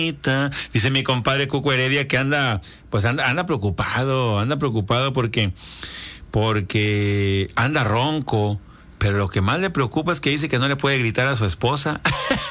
Dice mi compadre Cuco Heredia que anda preocupado porque anda ronco, pero lo que más le preocupa es que dice que no le puede gritar a su esposa.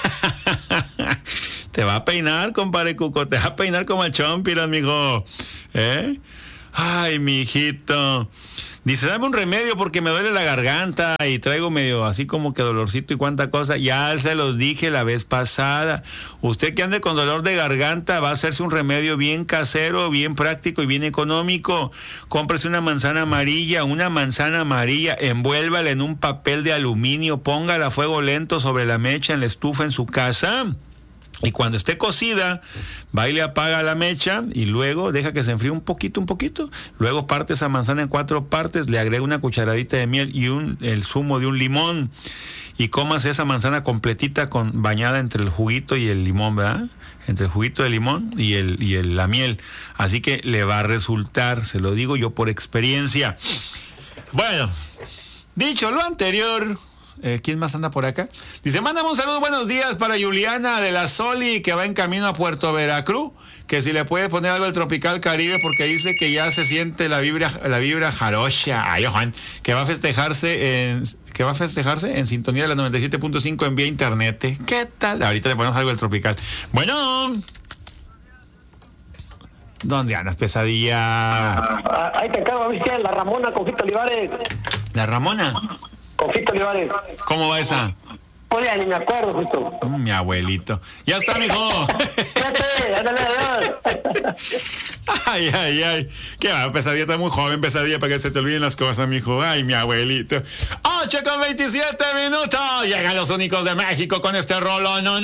Te va a peinar, compadre Cuco, te va a peinar como el Chompiras, mijo. Ay, mi hijito. Dice, dame un remedio porque me duele la garganta y traigo medio así como que dolorcito y cuánta cosa. Ya se los dije la vez pasada. Usted que ande con dolor de garganta va a hacerse un remedio bien casero, bien práctico y bien económico. Cómprese una manzana amarilla, envuélvala en un papel de aluminio, póngala a fuego lento sobre la mecha en la estufa en su casa. Y cuando esté cocida, va y le apaga la mecha y luego deja que se enfríe un poquito. Luego parte esa manzana en 4 partes, le agrega una cucharadita de miel y el zumo de un limón. Y cómase esa manzana completita bañada entre el juguito y el limón, ¿verdad? Entre el juguito de limón y la miel. Así que le va a resultar, se lo digo yo por experiencia. Bueno, dicho lo anterior... ¿quién más anda por acá? Dice, mándame un saludo, buenos días para Juliana de la Soli, que va en camino a Puerto Veracruz, que si le puede poner algo del Tropical Caribe, porque dice que ya se siente la vibra jarocha. Ay, Juan, que va a festejarse en sintonía de la 97.5 en vía internet. ¿Qué tal? Ahorita le ponemos algo del Tropical. Bueno, ¿dónde andas, pesadilla? Ahí te encargo, ¿viste? La Ramona con Fito Olivares. ¿La Ramona? Con Fito Olivares. ¿Cómo va esa? Oye, ni me acuerdo, justo. Mi abuelito. Ya está, mijo. Ándale. Ay. Qué va, pesadilla, está muy joven, pesadilla, para que se te olviden las cosas, mijo. Ay, mi abuelito. 8:27 minutos. Llegan los únicos de México con este rollo. No.